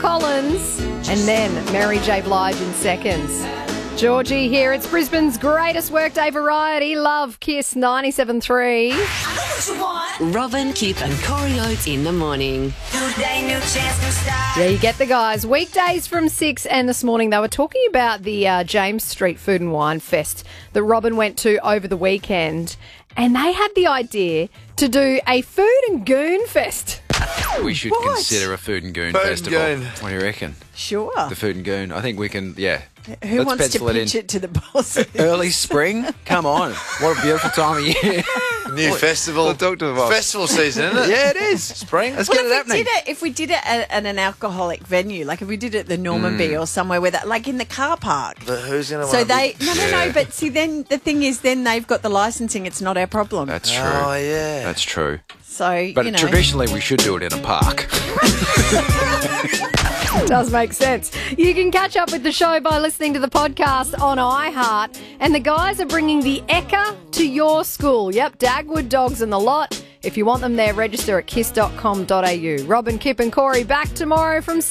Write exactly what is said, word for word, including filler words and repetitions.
Collins, and then Mary J. Blige in seconds. Georgie here. It's Brisbane's greatest workday variety. Love Kiss ninety-seven point three. Robin, Kip and Corey Oates in the morning. Yeah, you get the guys. Weekdays from six, and this morning they were talking about the uh, James Street Food and Wine Fest that Robin went to over the weekend, and they had the idea to do a food and goon fest. We should What? consider a food and goon Food and festival. goon. What do you reckon? Sure. The food and goon. I think we can, yeah. Who Let's wants to pencil it pitch in. it to the bosses? Early spring? Come on. What a beautiful time of year. New festival. We'll talk to the boss. Festival season, isn't it? Yeah, it is. Spring. Let's Well, get it if we happening. did it, if we did it at, at an alcoholic venue, like if we did it at the Normanby Mm. or somewhere where that, like in the car park. But who's going to So want they, be... no, no, no, but see, then the thing is, then they've got the licensing. It's not our problem. That's true. Oh, yeah. That's true. So, But you know. traditionally, we should do it in a park. Does make sense. You can catch up with the show by listening to the podcast on iHeart. And the guys are bringing the Ekka to your school. Yep, Dagwood dogs and the lot. If you want them there, register at kiss dot com dot a u. Robin, Kip and Corey back tomorrow from